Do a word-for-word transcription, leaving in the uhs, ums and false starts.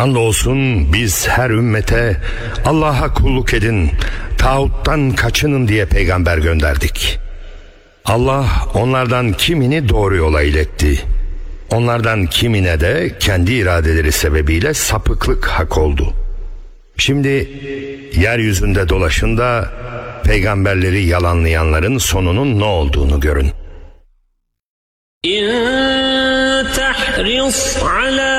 Andolsun biz her ümmete Allah'a kulluk edin, tağuttan kaçının diye peygamber gönderdik. Allah onlardan kimini doğru yola iletti. Onlardan kimine de kendi iradeleri sebebiyle sapıklık hak oldu. Şimdi yeryüzünde dolaşın da peygamberleri yalanlayanların sonunun ne olduğunu görün. İn tahris ala